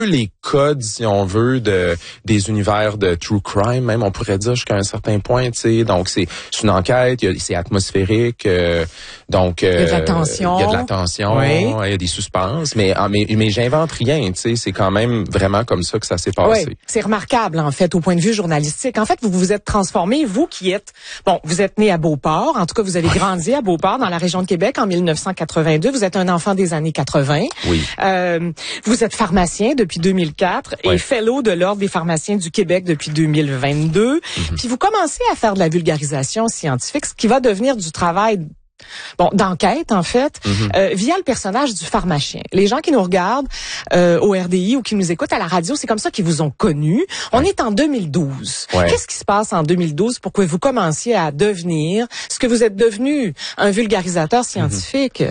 les codes, si on veut, des univers de true crime, même on pourrait dire jusqu'à un certain point, tu sais. Donc c'est une enquête, c'est atmosphérique, donc il y a de la tension, oui. Il y a des suspens, mais j'invente rien, tu sais. C'est quand même vraiment comme ça que ça s'est passé. Oui, c'est remarquable en fait au point de vue journalistique. En fait, vous vous êtes transformé, vous qui êtes vous êtes né à Beauport, en tout cas vous avez grandi à Beauport dans la région de Québec en 1982. Vous êtes un enfant des années 80. Oui. Vous êtes pharmacien depuis 2004 et fellow de l'Ordre des pharmaciens du Québec depuis 2022. Puis vous commencez à faire de la vulgarisation scientifique, ce qui va devenir du travail d'enquête, en fait, via le personnage du pharmacien. Les gens qui nous regardent au RDI ou qui nous écoutent à la radio, c'est comme ça qu'ils vous ont connu. On est en 2012. Qu'est-ce qui se passe en 2012 pour que vous commenciez à devenir ce que vous êtes devenu, un vulgarisateur scientifique?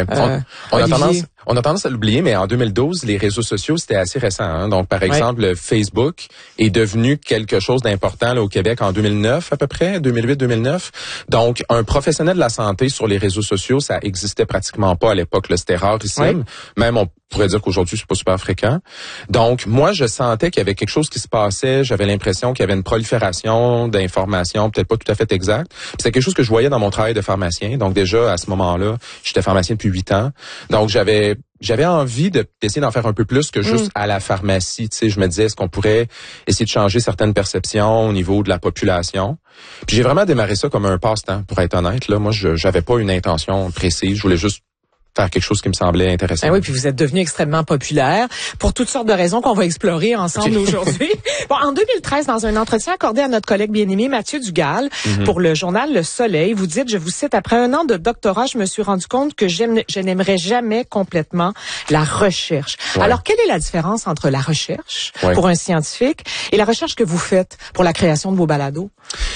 On a tendance à l'oublier, mais en 2012, les réseaux sociaux, c'était assez récent. Hein? Donc, par exemple, le Facebook est devenu quelque chose d'important là, au Québec en 2009 à peu près, 2008-2009. Donc, un professionnel de la santé sur les réseaux sociaux, ça existait pratiquement pas à l'époque. C'était rarissime. Même on pourrait dire qu'aujourd'hui, c'est pas super fréquent. Donc, moi, je sentais qu'il y avait quelque chose qui se passait. J'avais l'impression qu'il y avait une prolifération d'informations, peut-être pas tout à fait exactes. C'est quelque chose que je voyais dans mon travail de pharmacien. Donc, déjà, à ce moment-là, j'étais pharmacien depuis 8 ans. Donc, j'avais envie d'essayer d'en faire un peu plus que juste à la pharmacie. Tu sais, je me disais, est-ce qu'on pourrait essayer de changer certaines perceptions au niveau de la population? Puis j'ai vraiment démarré ça comme un passe-temps, pour être honnête. Là, moi, j'avais pas une intention précise. Je voulais juste faire quelque chose qui me semblait intéressant. Oui, puis vous êtes devenu extrêmement populaire pour toutes sortes de raisons qu'on va explorer ensemble aujourd'hui. En 2013, dans un entretien accordé à notre collègue bien-aimé Mathieu Dugal pour le journal Le Soleil, vous dites, je vous cite, « Après un an de doctorat, je me suis rendu compte que je n'aimerais jamais complètement la recherche. » Alors, quelle est la différence entre la recherche pour un scientifique et la recherche que vous faites pour la création de vos balados?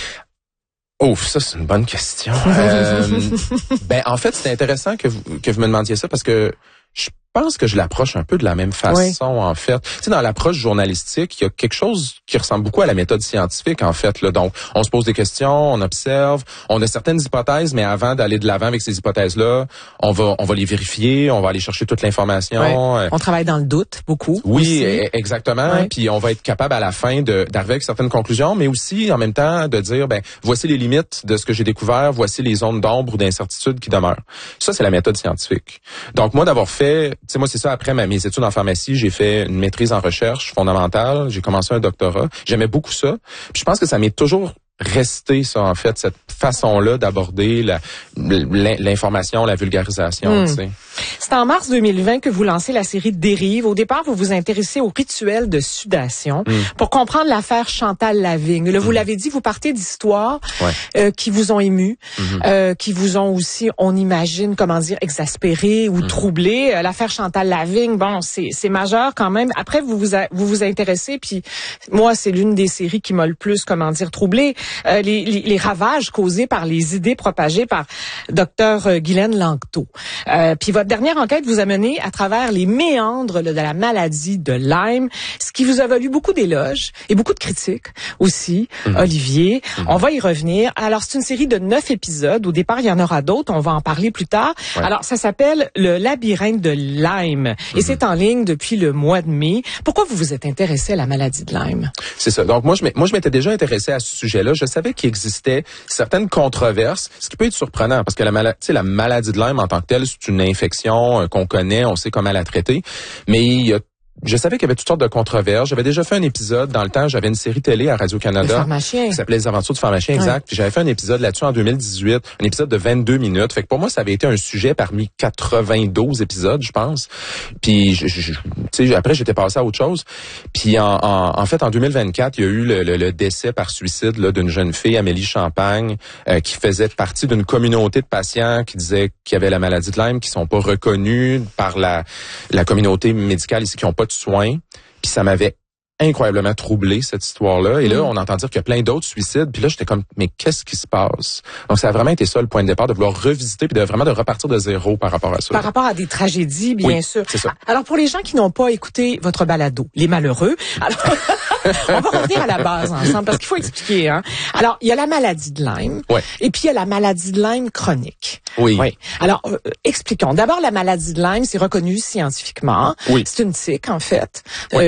Oh, ça, c'est une bonne question. En fait, c'est intéressant que vous me demandiez ça parce que je pense que je l'approche un peu de la même façon, en fait. Tu sais, dans l'approche journalistique, il y a quelque chose qui ressemble beaucoup à la méthode scientifique, en fait. Là. Donc, on se pose des questions, on observe, on a certaines hypothèses, mais avant d'aller de l'avant avec ces hypothèses-là, on va les vérifier, on va aller chercher toute l'information. On travaille dans le doute, beaucoup. Oui, aussi. Exactement. Puis on va être capable à la fin d'arriver avec certaines conclusions, mais aussi, en même temps, de dire, voici les limites de ce que j'ai découvert, voici les zones d'ombre ou d'incertitude qui demeurent. Ça, c'est la méthode scientifique. Donc, moi, d'avoir fait, tu sais, moi, c'est ça, après mes études en pharmacie, j'ai fait une maîtrise en recherche fondamentale, j'ai commencé un doctorat. J'aimais beaucoup ça. Puis je pense que ça m'est toujours resté, ça, en fait, cette façon-là d'aborder l'information, la vulgarisation, tu sais. C'est en mars 2020 que vous lancez la série Dérive. Au départ, vous vous intéressez au rituel de sudation pour comprendre l'affaire Chantal Lavigne. Là, vous l'avez dit, vous partez d'histoires qui vous ont ému, qui vous ont aussi, on imagine, exaspéré ou troublé. L'affaire Chantal Lavigne, c'est majeur quand même. Après, vous vous intéressez, puis moi, c'est l'une des séries qui m'a le plus, troublé. Les ravages causés par les idées propagées par Dr Guylaine Langto. Puis votre dernière enquête vous a mené à travers les méandres de la maladie de Lyme, ce qui vous a valu beaucoup d'éloges et beaucoup de critiques aussi, Olivier. On va y revenir. Alors, c'est une série de 9 épisodes. Au départ, il y en aura d'autres. On va en parler plus tard. Alors, ça s'appelle Le labyrinthe de Lyme et c'est en ligne depuis le mois de mai. Pourquoi vous vous êtes intéressé à la maladie de Lyme? C'est ça. Donc, moi, je m'étais déjà intéressé à ce sujet-là. Je savais qu'il existait certaines controverses, ce qui peut être surprenant parce que la maladie de Lyme en tant que telle, c'est une infection qu'on connaît, on sait comment la traiter, mais je savais qu'il y avait toutes sortes de controverses. J'avais déjà fait un épisode dans le temps, j'avais une série télé à Radio-Canada qui s'appelait Les Aventures du pharmacien, exact. Puis j'avais fait un épisode là-dessus en 2018, un épisode de 22 minutes. Fait que pour moi, ça avait été un sujet parmi 92 épisodes, je pense. Puis après, j'étais passé à autre chose. Puis en fait, en 2024, il y a eu le décès par suicide là, d'une jeune fille, Amélie Champagne, qui faisait partie d'une communauté de patients qui disaient qu'il y avait la maladie de Lyme, qui sont pas reconnus par la communauté médicale ici, qui ont pas de soins, puis ça m'avait incroyablement troublé, cette histoire-là. Et là, on entend dire qu'il y a plein d'autres suicides. Puis là, j'étais comme, mais qu'est-ce qui se passe? Donc, ça a vraiment été ça, le point de départ, de vouloir revisiter puis de repartir de zéro par rapport à ça. Par rapport à des tragédies, bien sûr. C'est ça. Alors, pour les gens qui n'ont pas écouté votre balado, les malheureux, alors, on va revenir à la base ensemble, parce qu'il faut expliquer, hein. Alors, il y a la maladie de Lyme. Et puis, il y a la maladie de Lyme chronique. Oui. Alors, expliquons. D'abord, la maladie de Lyme, c'est reconnu scientifiquement. C'est une tique, en fait,